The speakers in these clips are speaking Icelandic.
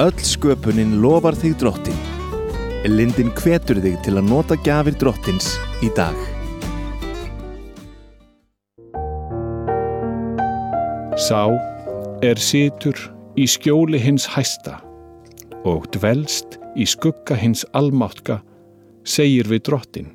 Öll sköpunin lofar þig Drottinn. Lindin hvetur þig til að nota gjafir Drottins í dag. Sá situr í skjóli hins hæsta og dvelst í skugga hins almáttka, segir við Drottinn.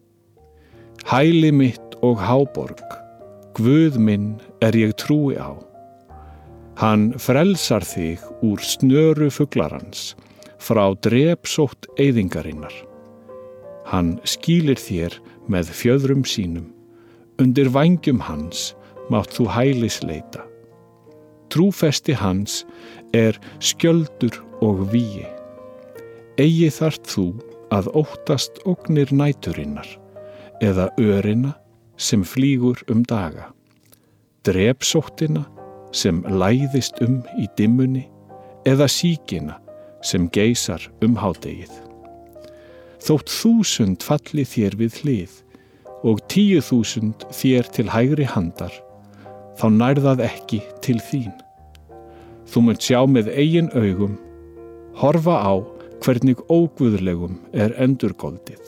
Hæli mitt og háborg, Guð minn ég trúi á. Hann frelsar þig úr snöru fuglarans, frá drepsótt eyðingarinnar. Hann skýlir þér með fjöðrum sínum, undir vængjum hans mátt þú hælis leita. Trúfesti hans skjöldur og vígi. Eigi þarft þú að óttast ógnir næturinnar, eða örina sem flýgur daga, drepsóttina sem læðist í dimmunni, eða sýkina sem geisar hádegið. Þótt 1000 falli þér við hlið og 10.000 þér til hægri handar, þá nærðað ekki til þín. Þú munt sjá með eigin augum, horfa á hvernig óguðlegum endurgoldið.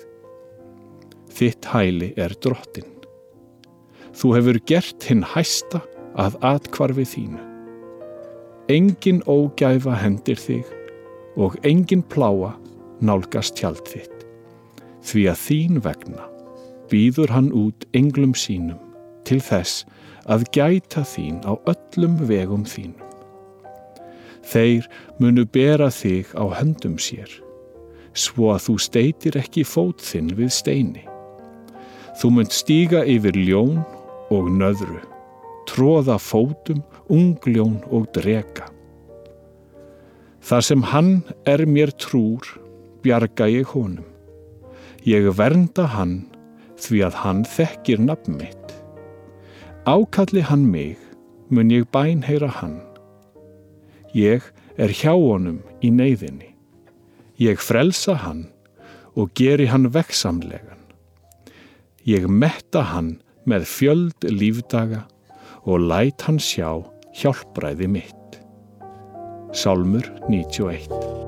Þitt hæli Drottinn. Þú hefur gert hinn hæsta að athvarfi þínu. Engin ógæfa hendir þig og engin plága nálgast tjald þitt, því að þín vegna býður hann út englum sínum til þess að gæta þín á öllum vegum þínum. Þeir munu bera þig á höndum sér, svo að þú steytir ekki fót þinn við steini. Þú munt stíga yfir ljón og nöðru, tróða fótum ungljón og dreka. Þar sem hann mér trúr, bjarga ég honum. Ég vernda hann, því að hann þekkir nafn mitt. Ákalli hann mig, mun ég bænheyra hann. Ég hjá honum í neyðinni. Ég frelsa hann og geri hann veggsamlegan. Ég metta hann með fjöld lífdaga og læt hann sjá hjálpræði mitt. Sálmur 91.